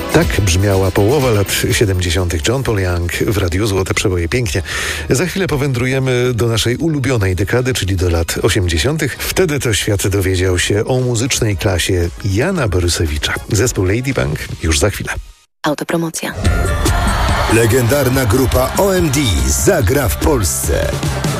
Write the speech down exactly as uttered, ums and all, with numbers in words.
Tak brzmiała połowa lat siedemdziesiątych. John Paul Young w Radiu Złote Przeboje. Pięknie. Za chwilę powędrujemy do naszej ulubionej dekady, czyli do lat osiemdziesiątych. Wtedy to świat dowiedział się o muzycznej klasie Jana Borysewicza. Zespół Ladybug już za chwilę. Autopromocja. Legendarna grupa O M D zagra w Polsce.